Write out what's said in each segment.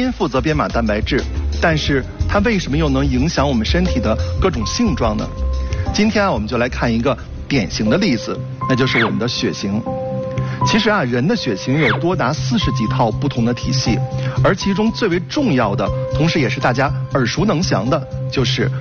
因负责编码蛋白质，但是它为什么又能影响我们身体的各种性状呢？今天我们就来看一个典型的例子，那就是我们的血型。其实人的血型有多达40几套不同的体系，而其中最为重要的，同时也是大家耳熟能详的，就是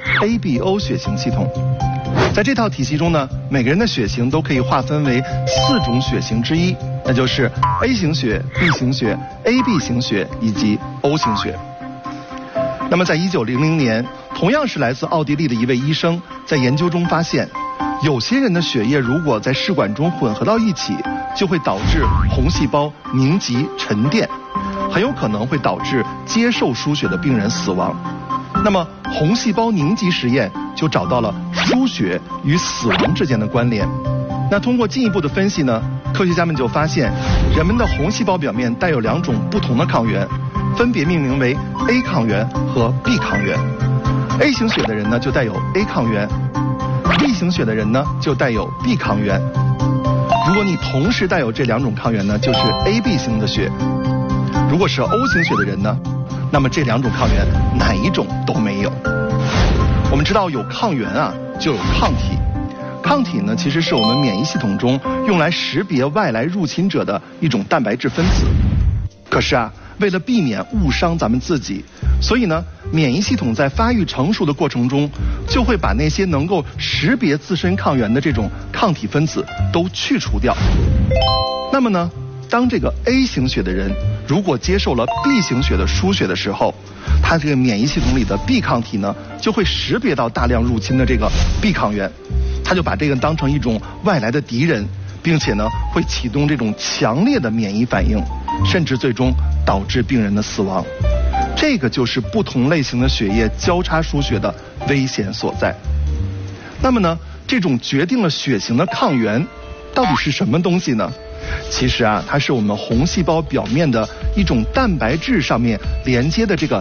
ABO 血型系统。在这套体系中呢，每个人的血型都可以划分为4种血型之一，那就是 A 型血、B 型血、AB 型血以及 O 型血。那么在1900年，同样是来自奥地利的一位医生，在研究中发现，有些人的血液如果在试管中混合到一起，就会导致红细胞凝集沉淀，很有可能会导致接受输血的病人死亡。那么红细胞凝集实验就找到了输血与死亡之间的关联。那通过进一步的分析呢，科学家们就发现，人们的红细胞表面带有2种不同的抗原，分别命名为 A 抗原和 B 抗原。A 型血的人呢就带有 A 抗原， B 型血的人呢就带有 B 抗原。如果你同时带有这2种抗原呢，就是 AB 型的血。如果是 O 型血的人呢，那么这2种抗原哪一种都没有。我们知道有抗原就有抗体，抗体呢其实是我们免疫系统中用来识别外来入侵者的一种蛋白质分子。可是为了避免误伤咱们自己，所以呢免疫系统在发育成熟的过程中，就会把那些能够识别自身抗原的这种抗体分子都去除掉。那么呢，当这个 A 型血的人如果接受了 B 型血的输血的时候，他这个免疫系统里的 B 抗体呢，就会识别到大量入侵的这个 B 抗原，他就把这个当成一种外来的敌人，并且呢会启动这种强烈的免疫反应，甚至最终导致病人的死亡。这个就是不同类型的血液交叉输血的危险所在。那么呢，这种决定了血型的抗原到底是什么东西呢？其实它是我们红细胞表面的一种蛋白质上面连接的这个